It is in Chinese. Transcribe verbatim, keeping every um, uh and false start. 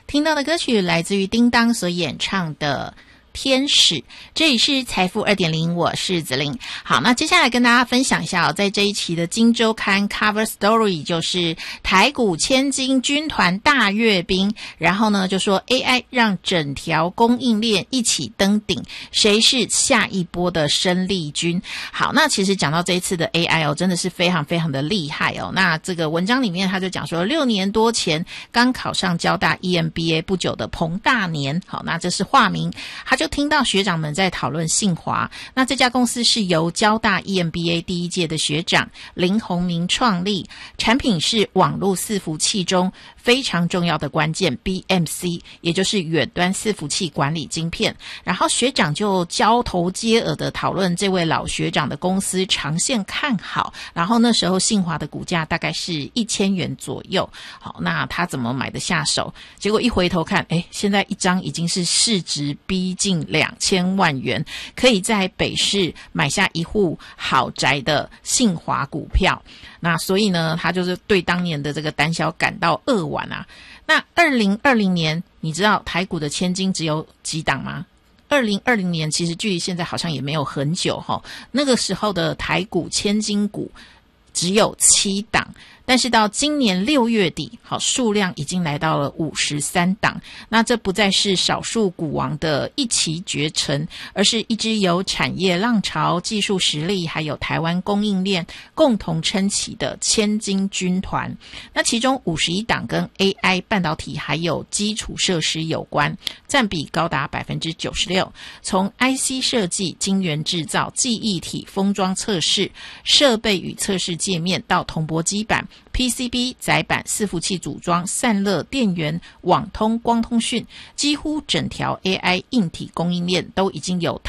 听到的歌曲来自于叮当所演唱的天使。这里是财富 二点零， 我是子玲。好，那接下来跟大家分享一下、哦、在这一期的今周刊 Cover Story 就是台股千金军团大阅兵，然后呢就说 A I 让整条供应链一起登顶，谁是下一波的生力军。好，那其实讲到这一次的 A I 哦，真的是非常非常的厉害哦。那这个文章里面他就讲说，六年多前刚考上交大 E M B A 不久的彭大年，好，那这是化名，他就听到学长们在讨论信华，那这家公司是由交大 E M B A 第一届的学长林宏明创立，产品是网络伺服器中非常重要的关键 B M C， 也就是远端伺服器管理晶片。然后学长就交头接耳的讨论这位老学长的公司长线看好，然后那时候信华的股价大概是一千元左右。好，那他怎么买得下手？结果一回头看，诶，现在一张已经是市值逼近两千万元，可以在北市买下一户豪宅的信华股票。那所以呢，他就是对当年的这个胆小感到扼腕啊。那二零二零年，你知道台股的千金只有几档吗？二零二零年其实距离现在好像也没有很久齁，那个时候的台股千金股只有七档。但是到今年六月底，好，数量已经来到了五十三档。那这不再是少数股王的一骑绝尘，而是一支由产业浪潮、技术实力还有台湾供应链共同撑起的千金军团。那其中五十一档跟 A I 半导体还有基础设施有关，占比高达 百分之九十六。 从 I C 设计、晶圆制造、记忆体封装测试、设备与测试界面到铜箔基板、P C B 载板、伺服器组装、散热、电源、网通、光通讯，几乎整条 A I 硬体供应链都已经有